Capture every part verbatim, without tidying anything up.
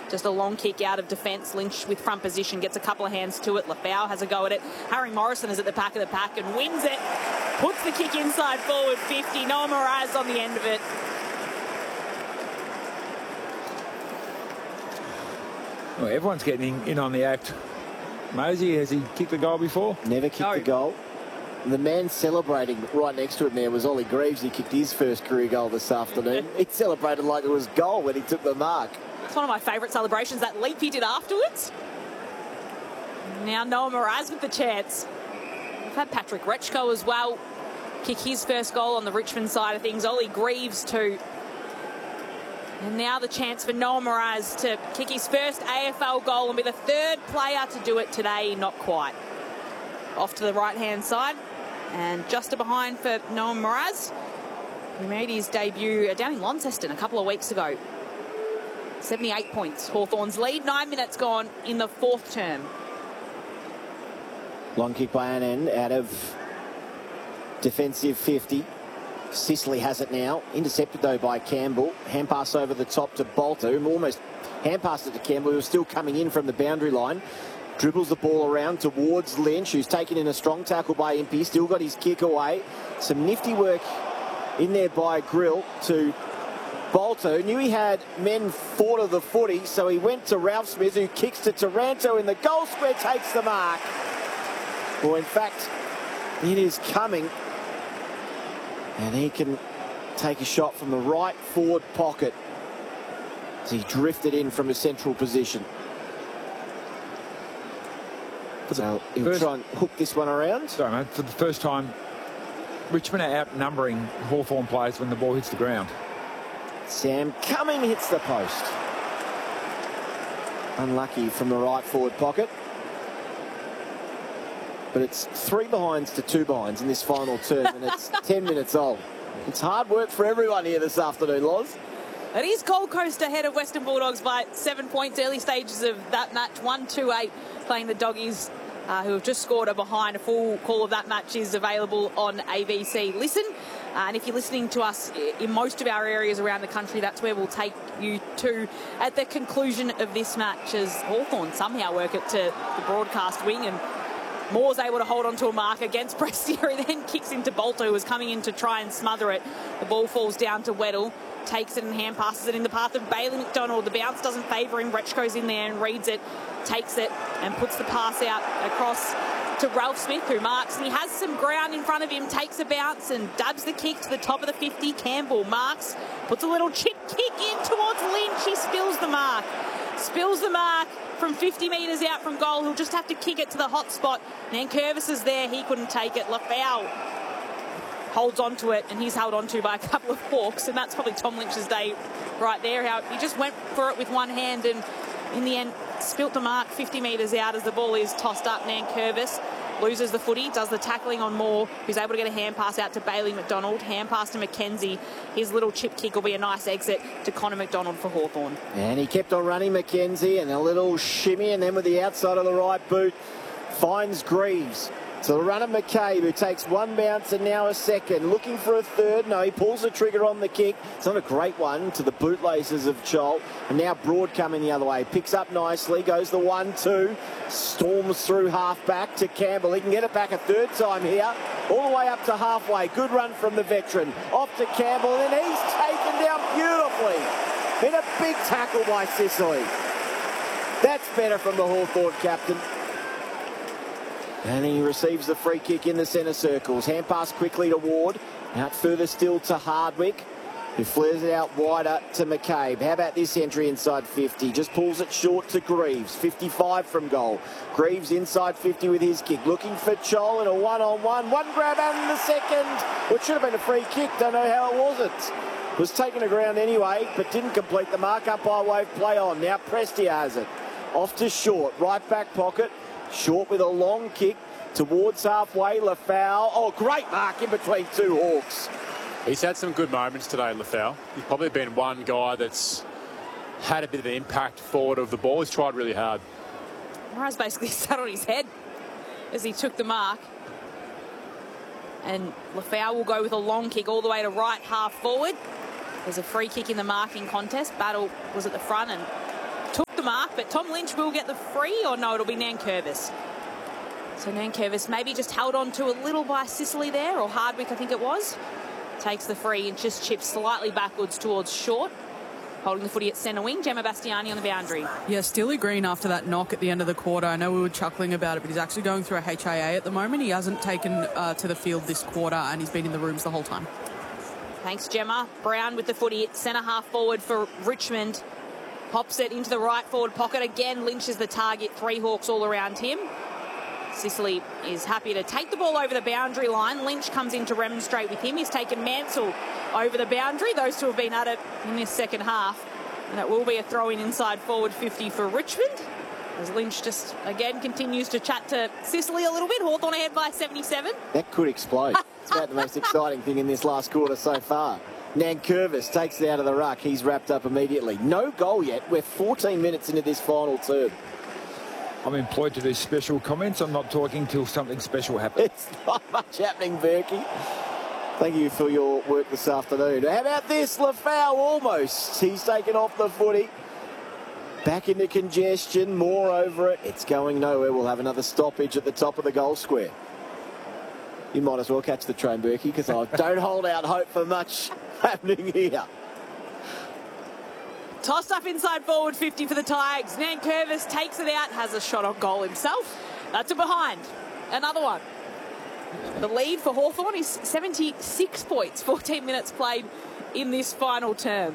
Just a long kick out of defence. Lynch with front position, gets a couple of hands to it. Lafau has a go at it. Harry Morrison is at the back of the pack and wins it. Puts the kick inside forward fifty. Noah Mraz on the end of it. Well, everyone's getting in on the act. Mosey, has he kicked a goal before? Never kicked No. a goal. The man celebrating right next to him there was Ollie Greaves. He kicked his first career goal this afternoon. He celebrated like it was goal when he took the mark. It's one of my favourite celebrations, that leap he did afterwards. Now Noah Mraz with the chance. We've had Patrick Rechko as well kick his first goal on the Richmond side of things. Ollie Greaves too. And now the chance for Noah Mraz to kick his first A F L goal and be the third player to do it today. Not quite. Off to the right-hand side. And just behind for Noah Mraz, who made his debut down in Launceston a couple of weeks ago. seventy-eight points. Hawthorn's lead. Nine minutes gone in the fourth term. Long kick by Annan out of defensive fifty. Sicily has it now. Intercepted, though, by Campbell. Hand pass over the top to Bolter. Almost hand passed it to Campbell, who was still coming in from the boundary line. Dribbles the ball around towards Lynch, who's taken in a strong tackle by Impey. Still got his kick away. Some nifty work in there by Grill to Bolter. Knew he had men forward of the footy, so he went to Ralph Smith, who kicks to Taranto in the goal square, takes the mark. Well, in fact, it is coming. And he can take a shot from the right forward pocket as he drifted in from a central position. So he'll first, try and hook this one around. Sorry, mate. For the first time, Richmond are outnumbering Hawthorn players when the ball hits the ground. Sam Cumming hits the post. Unlucky from the right forward pocket. But it's three behinds to two behinds in this final term, and it's ten minutes old. It's hard work for everyone here this afternoon, Loz. It is Gold Coast ahead of Western Bulldogs by seven points. Early stages of that match, one two eight, playing the Doggies, uh, who have just scored a behind. A full call of that match is available on A B C Listen. Uh, and if you're listening to us in most of our areas around the country, that's where we'll take you to at the conclusion of this match, as Hawthorn somehow work it to the broadcast wing, and Moore's able to hold on to a mark against Prestia. He then kicks into Bolter, who was coming in to try and smother it. The ball falls down to Weddle, takes it and hand passes it in the path of Bailey McDonald. The bounce doesn't favour him. Rechko's in there and reads it, takes it and puts the pass out across to Ralph Smith, who marks. And he has some ground in front of him, takes a bounce and dubs the kick to the top of the fifty. Campbell marks, puts a little chip kick in towards Lynch. He spills the mark. Spills the mark from fifty metres out from goal. He'll just have to kick it to the hot spot. Nankervis is there. He couldn't take it. Lafau holds on to it, and he's held on to by a couple of Hawks, and that's probably Tom Lynch's day right there. How he just went for it with one hand and in the end spilt the mark fifty metres out as the ball is tossed up. Nankervis loses the footy, does the tackling on Moore, who's able to get a hand pass out to Bailey McDonald. Hand pass to McKenzie. His little chip kick will be a nice exit to Connor McDonald for Hawthorn. And he kept on running McKenzie, and a little shimmy, and then with the outside of the right boot finds Greaves. So the run of McCabe, who takes one bounce and now a second, looking for a third. No, he pulls the trigger on the kick. It's not a great one to the bootlaces of Chol. And now Broad coming the other way. Picks up nicely, goes the one two, storms through half back to Campbell. He can get it back a third time here, all the way up to halfway. Good run from the veteran. Off to Campbell, and he's taken down beautifully. Been a big tackle by Sicily. That's better from the Hawthorn captain. And he receives the free kick in the centre circles. Hand pass quickly to Ward. Out further still to Hardwick, who flares it out wider to McCabe. How about this entry inside fifty? Just pulls it short to Greaves. fifty-five from goal. Greaves inside fifty with his kick. Looking for Chol in a one-on-one. One grab and the second. Well, it should have been a free kick. Don't know how it wasn't. Was taken to ground anyway, but didn't complete the mark. Up by wave, play on. Now Prestia has it. Off to Short. Right back pocket. Short with a long kick towards halfway. Lafau. Oh, great mark in between two Hawks. He's had some good moments today, Lafau. He's probably been one guy that's had a bit of an impact forward of the ball. He's tried really hard. Mraz basically sat on his head as he took the mark. And Lafau will go with a long kick all the way to right half forward. There's a free kick in the marking contest. Battle was at the front and took the but Tom Lynch will get the free, or no, it'll be Nankervis. So Nankervis maybe just held on to a little by Sicily there, or Hardwick I think it was. Takes the free and just chips slightly backwards towards short. Holding the footy at centre wing, Gemma Bastiani on the boundary. Yeah, Steely Green after that knock at the end of the quarter. I know we were chuckling about it, but he's actually going through a H I A at the moment. He hasn't taken uh, to the field this quarter, and he's been in the rooms the whole time. Thanks, Gemma. Brown with the footy at centre half forward for Richmond. Pops it into the right forward pocket. Again, Lynch is the target. Three Hawks all around him. Sicily is happy to take the ball over the boundary line. Lynch comes in to remonstrate with him. He's taken Mansell over the boundary. Those two have been at it in this second half. And it will be a throw-in inside forward fifty for Richmond. As Lynch just, again, continues to chat to Sicily a little bit. Hawthorn ahead by seventy-seven. That could explode. It's about the most exciting thing in this last quarter so far. Nankervis takes it out of the ruck. He's wrapped up immediately. No goal yet. We're fourteen minutes into this final term. I'm employed to do special comments. I'm not talking till something special happens. It's not much happening, Berkey. Thank you for your work this afternoon. How about this? Lafau almost. He's taken off the footy. Back into congestion. More over it. It's going nowhere. We'll have another stoppage at the top of the goal square. You might as well catch the train, Berkey, because I don't hold out hope for much happening here. Tossed up inside forward fifty for the Tigers. Nankervis takes it out, has a shot on goal himself. That's a behind. Another one. The lead for Hawthorn is seventy-six points, fourteen minutes played in this final term.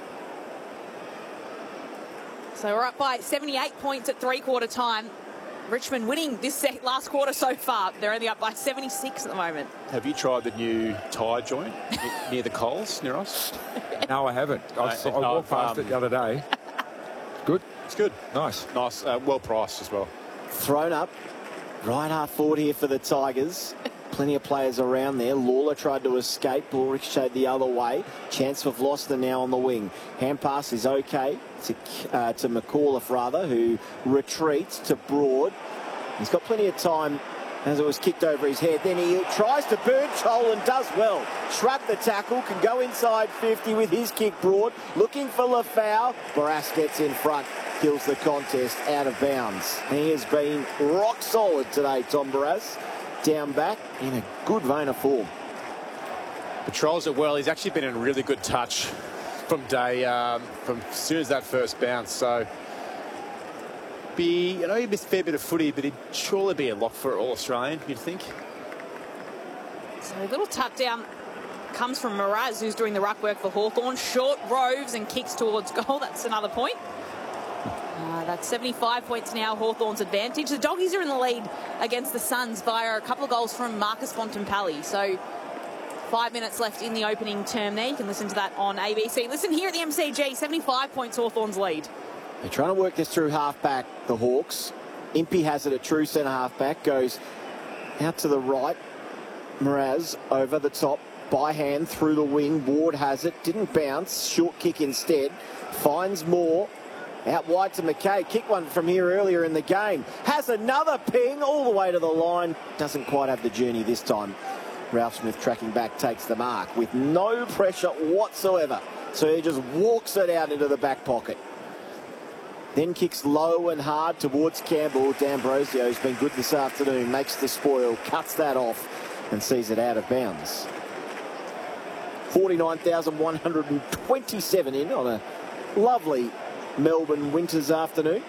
So we're up by seventy-eight points at three-quarter time. Richmond winning this last quarter so far. They're only up by seventy-six at the moment. Have you tried the new tyre joint near the Coles, near us? No, I haven't. I, I walked past um, it the other day. Good? It's good. Nice. Nice. Uh, well priced as well. Thrown up. Right half forward here for the Tigers. Plenty of players around there. Lawler tried to escape. Ball ricocheted the other way. Chance for Vloster now on the wing. Hand pass is okay to, uh, to McAuliffe, rather, who retreats to Broad. He's got plenty of time as it was kicked over his head. Then he tries to burn Chol and does well. Shrug the tackle, can go inside fifty with his kick Broad. Looking for Lafau. Barras gets in front. Kills the contest out of bounds. He has been rock solid today, Tom Barras. Down back in a good vein of form. Patrols it well. He's actually been in really good touch from day, um, from as soon as that first bounce. So, be, you know, he missed a fair bit of footy, but he'd surely be a lock for All Australian, you'd think. So a little tuck down comes from Miraz, who's doing the ruck work for Hawthorn. Short roves and kicks towards goal. That's another point. Uh, that's seventy-five points now, Hawthorn's advantage. The Doggies are in the lead against the Suns via a couple of goals from Marcus Bontempelli. So five minutes left in the opening term there. You can listen to that on A B C. Listen here at the M C G, seventy-five points Hawthorn's lead. They're trying to work this through half-back, the Hawks. Impey has it at true centre half-back. Goes out to the right. Miraz over the top. By hand through the wing. Ward has it. Didn't bounce. Short kick instead. Finds more. Out wide to McKay. Kick one from here earlier in the game. Has another ping all the way to the line. Doesn't quite have the journey this time. Ralph Smith tracking back takes the mark with no pressure whatsoever. So he just walks it out into the back pocket. Then kicks low and hard towards Campbell. D'Ambrosio's been good this afternoon. Makes the spoil. Cuts that off and sees it out of bounds. forty-nine thousand one hundred twenty-seven in on a lovely Melbourne winter's afternoon.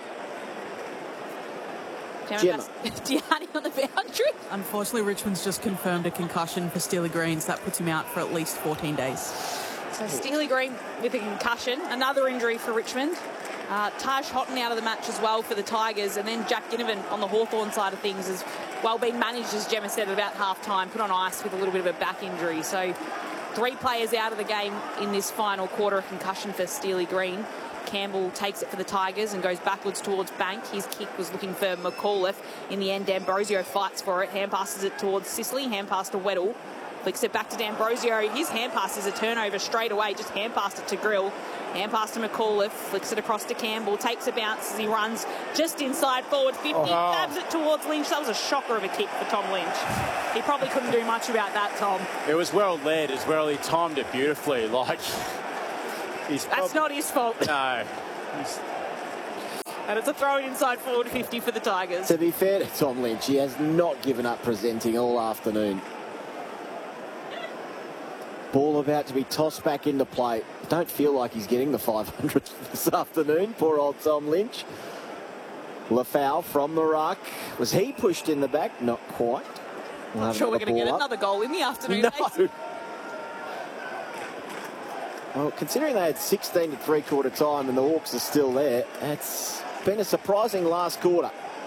Gemma. Diani on the boundary. Unfortunately, Richmond's just confirmed a concussion for Steely Greens. That puts him out for at least fourteen days. So Steely Green with a concussion. Another injury for Richmond. Uh, Taj Houghton out of the match as well for the Tigers. And then Jack Ginnivan on the Hawthorn side of things has well been managed, as Gemma said, at about half-time. Put on ice with a little bit of a back injury. So three players out of the game in this final quarter. A concussion for Steely Green. Campbell takes it for the Tigers and goes backwards towards Bank. His kick was looking for McAuliffe. In the end, D'Ambrosio fights for it. Hand passes it towards Sicily. Hand pass to Weddle. Flicks it back to D'Ambrosio. His hand pass is a turnover straight away. Just hand passed it to Grill. Hand pass to McAuliffe. Flicks it across to Campbell. Takes a bounce as he runs just inside forward fifty. Oh. Stabs it towards Lynch. That was a shocker of a kick for Tom Lynch. He probably couldn't do much about that, Tom. It was well led as well. He timed it beautifully. Like, he's That's not his fault. No. He's... And it's a throw inside forward fifty for the Tigers. To be fair to Tom Lynch, he has not given up presenting all afternoon. Ball about to be tossed back into play. Don't feel like he's getting the five hundred this afternoon. Poor old Tom Lynch. Lafau from the ruck. Was he pushed in the back? Not quite. We'll I'm sure we're going to get up. another goal in the afternoon. No. Well, considering they had sixteen to three-quarter time and the Hawks are still there, it's been a surprising last quarter.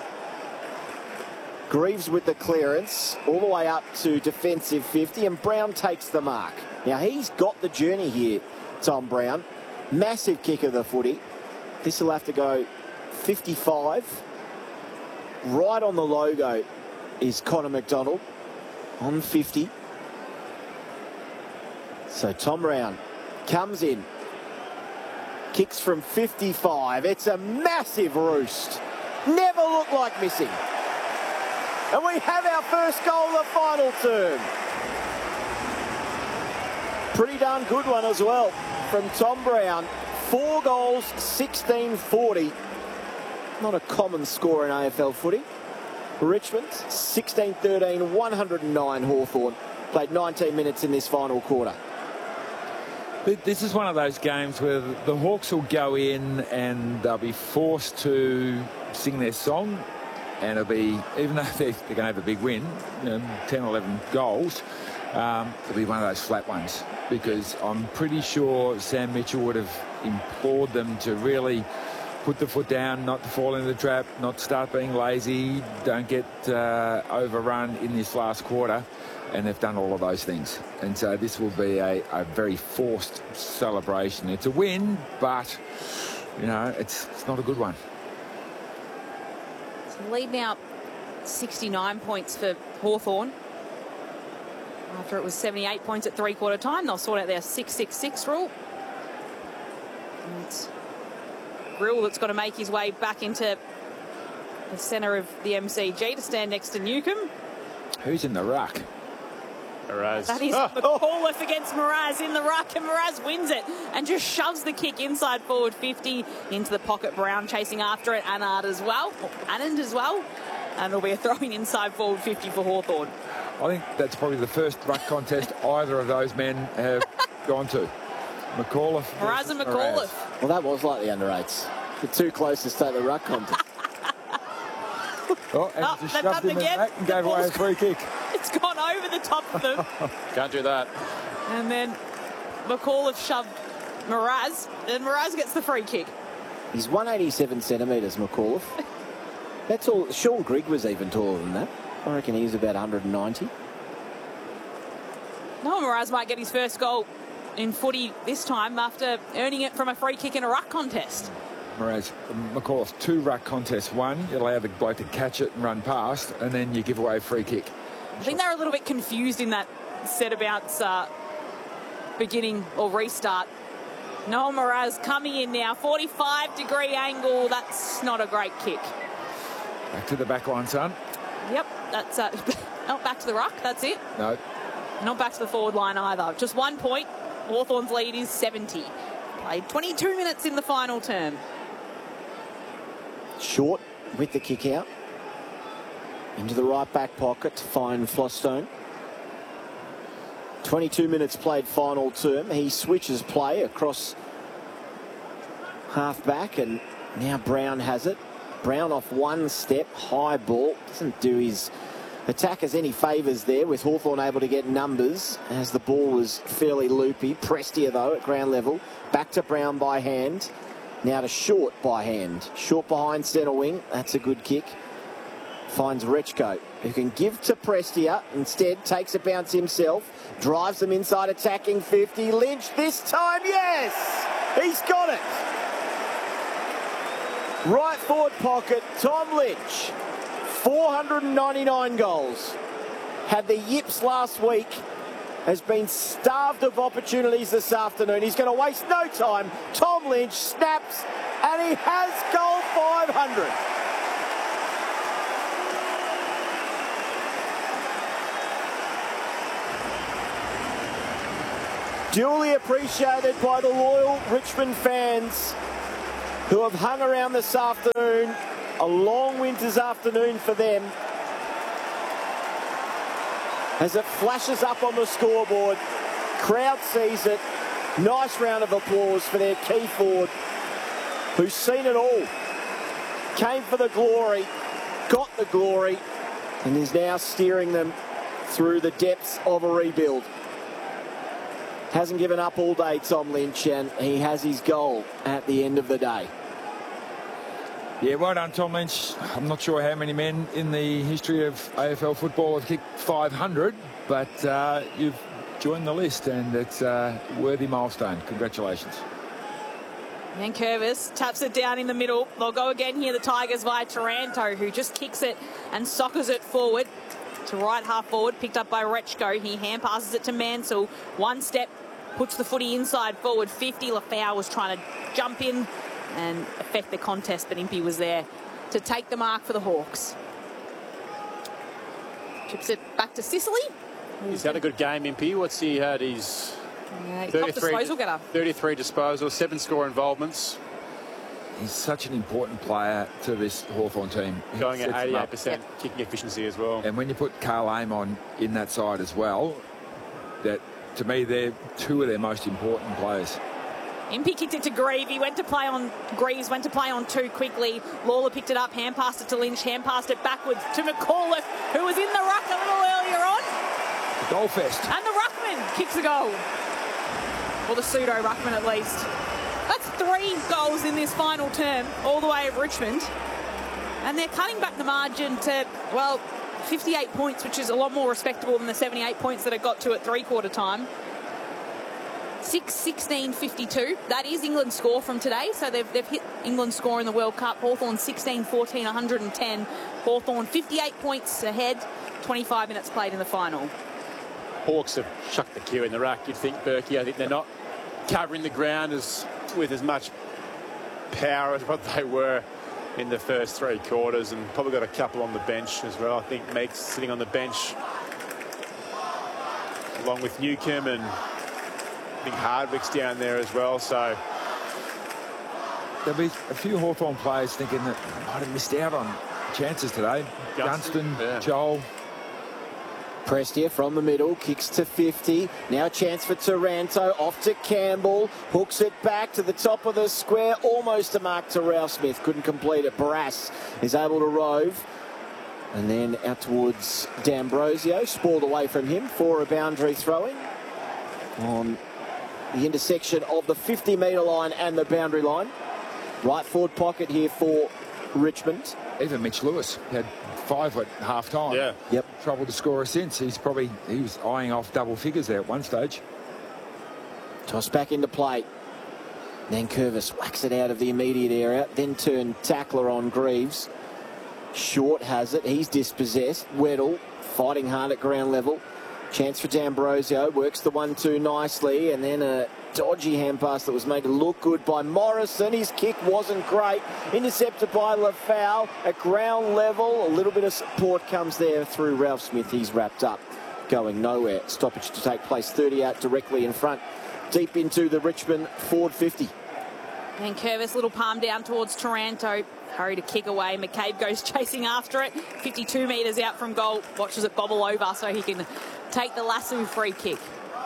Greaves with the clearance, all the way up to defensive fifty, and Brown takes the mark. Now, he's got the journey here, Tom Brown. Massive kick of the footy. This will have to go fifty-five. Right on the logo is Connor McDonald on fifty. So Tom Brown comes in, kicks from fifty-five. It's a massive roost. Never looked like missing. And we have our first goal of the final term. Pretty darn good one as well from Tom Brown. Four goals, sixteen forty. Not a common score in A F L footy. Richmond, sixteen thirteen, one hundred nine Hawthorn. Played nineteen minutes in this final quarter. This is one of those games where the Hawks will go in and they'll be forced to sing their song, and it'll be, even though they're, they're going to have a big win, you know, ten, eleven goals, um, it'll be one of those flat ones, because I'm pretty sure Sam Mitchell would have implored them to really put the foot down, not to fall into the trap, not start being lazy, don't get uh, overrun in this last quarter. And they've done all of those things. And so this will be a, a very forced celebration. It's a win, but, you know, it's, it's not a good one. So lead now sixty-nine points for Hawthorn. After it was seventy-eight points at three-quarter time, they'll sort out their six six six rule. And it's Grill that's got to make his way back into the centre of the M C G to stand next to Newcombe. Who's in the ruck? Mraz. That is oh. McAuliffe against Mraz in the ruck, and Mraz wins it and just shoves the kick inside forward fifty into the pocket. Brown chasing after it, Annard as well, Annand as well, and it'll be a throw-in inside forward fifty for Hawthorn. I think that's probably the first ruck contest either of those men have gone to. McAuliffe. Mraz and McAuliffe. Well, that was like the under eights. The two closest to the ruck contest. Oh, and oh, just they've shoved done him it in again. back and The gave away a ball's free kick. It's gone over the top of them. Can't do that. And then McAuliffe shoved Mraz, and Mraz gets the free kick. He's one eighty-seven centimetres, McAuliffe. That's all. Sean Grigg was even taller than that. I reckon he was about one hundred ninety. No, Mraz might get his first goal in footy this time after earning it from a free kick in a ruck contest. Whereas McAuliffe, two ruck contests, one, you allow the bloke to catch it and run past, and then you give away a free kick. I think they were a little bit confused in that set about uh, beginning or restart. Noel Mraz coming in now, forty-five degree angle. That's not a great kick. Back to the back line, son. Yep, that's uh, not back to the ruck. That's it. No. Not back to the forward line either. Just one point. Hawthorn's lead is seventy. Played twenty-two minutes in the final term. Short with the kick out. Into the right back pocket to find Flostone. twenty-two minutes played final term. He switches play across half back, and now Brown has it. Brown off one step, high ball. Doesn't do his attackers any favours there, with Hawthorn able to get numbers as the ball was fairly loopy. Prestia, though, at ground level. Back to Brown by hand. Now to Short by hand. Short behind centre wing. That's a good kick. Finds Rechko, who can give to Prestia. Instead, takes a bounce himself. Drives them inside attacking fifty. Lynch this time, yes! He's got it! Right forward pocket, Tom Lynch. four hundred ninety-nine goals. Had the yips last week. Has been starved of opportunities this afternoon. He's going to waste no time. Tom Lynch snaps, and he has goal five hundred. Duly appreciated by the loyal Richmond fans. who have hung around this afternoon. A long winter's afternoon for them. As it flashes up on the scoreboard, crowd sees it. Nice round of applause for their key forward, who's seen it all. Came for the glory, got the glory, and is now steering them through the depths of a rebuild. Hasn't given up all day, Tom Lynch, and he has his goal at the end of the day. Yeah, well done, Tom Lynch. I'm not sure how many men in the history of A F L football have kicked five hundred, but uh, you've joined the list, and it's a worthy milestone. Congratulations. And Curvis taps it down in the middle. They'll go again here, the Tigers, via Taranto, who just kicks it and soccers it forward to right half forward, picked up by Rechko. He hand passes it to Mansell. One step, puts the footy inside forward fifty. Lafau was trying to jump in and affect the contest, but Impey was there to take the mark for the Hawks. Chips it back to Sicily. He's had a good game, Impey. What's he had? He's Yeah, top disposal getter. thirty-three disposals, seven score involvements. He's such an important player to this Hawthorn team. He Going at sets them eighty-eight up. percent Yep. kicking efficiency as well. And when you put Carl Amon in that side as well, that to me they're two of their most important players. Impey kicked it to Grieve. He went to play on Greaves, went to play on two quickly. Lawler picked it up, hand passed it to Lynch, hand passed it backwards to McAuliffe, who was in the ruck a little earlier on. Goal fest. And the ruckman kicks a goal. Or the pseudo ruckman at least. That's three goals in this final term, all the way of Richmond. And they're cutting back the margin to, well, fifty-eight points, which is a lot more respectable than the seventy-eight points that it got to at three-quarter time. six sixteen fifty-two. That is England's score from today. So they've, they've hit England's score in the World Cup. Hawthorn sixteen fourteen, one hundred ten. Hawthorn fifty-eight points ahead. twenty-five minutes played in the final. Hawks have chucked the queue in the rack, you'd think, Berkey. I think they're not covering the ground as with as much power as what they were in the first three quarters, and probably got a couple on the bench as well. I think Meeks sitting on the bench along with Newcomb, and I think Hardwick's down there as well. So There'll be a few Hawthorn players thinking that they might have missed out on chances today. Gunston, Gunston, yeah. Joel. Prestia from the middle, kicks to fifty. Now a chance for Taranto, off to Campbell. Hooks it back to the top of the square, almost a mark to Ralph Smith. Couldn't complete it. Barras is able to rove. And then out towards D'Ambrosio, spoiled away from him for a boundary throwing on the intersection of the fifty metre line and the boundary line. Right forward pocket here for Richmond. Even Mitch Lewis had five at half time. Yeah. Yep. Trouble to score a since. He's probably, he was eyeing off double figures there at one stage. Toss back into play. Then Curvis whacks it out of the immediate area. Then turn tackler on Greaves. Short has it. He's dispossessed. Weddle fighting hard at ground level. Chance for D'Ambrosio. Works the one two nicely. And then a dodgy hand pass that was made to look good by Morrison. His kick wasn't great. Intercepted by Lafau at ground level. A little bit of support comes there through Ralph Smith. He's wrapped up. Going nowhere. Stoppage to take place. thirty out directly in front. Deep into the Richmond forward fifty. And Curvis, little palm down towards Taranto. Hurry to kick away. McCabe goes chasing after it. fifty-two metres out from goal. Watches it bobble over so he can take the lasso free kick.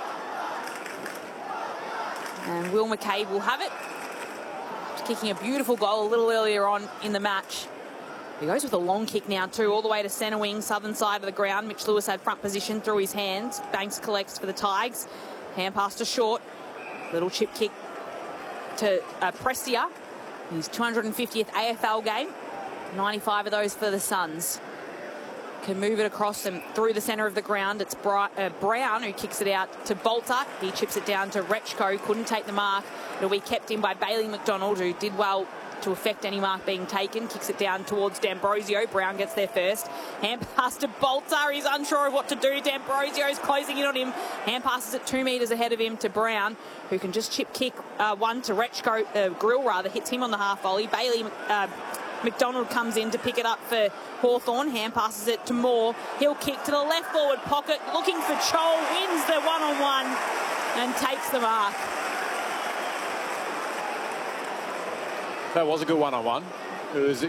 And Will McCabe will have it. Just kicking a beautiful goal a little earlier on in the match. He goes with a long kick now too, all the way to centre wing, southern side of the ground. Mitch Lewis had front position through his hands. Banks collects for the Tigers. Hand pass to Short. Little chip kick to uh, Prestia. His two hundred fiftieth A F L game. ninety-five of those for the Suns. Can move it across and through the centre of the ground. It's Bri uh, Brown who kicks it out to Bolter. He chips it down to Rechko. Couldn't take the mark. It'll be kept in by Bailey McDonald, who did well to affect any mark being taken. Kicks it down towards D'Ambrosio. Brown gets there first. Hand pass to Bolter. He's unsure of what to do. D'Ambrosio's closing in on him. Hand passes it two metres ahead of him to Brown, who can just chip kick uh, one to Rechko. Uh, Grill rather hits him on the half volley. Bailey uh, McDonald comes in to pick it up for Hawthorn. Hand passes it to Moore. He'll kick to the left forward pocket. Looking for Chol. Wins the one-on-one and takes the mark. That was a good one-on-one. It was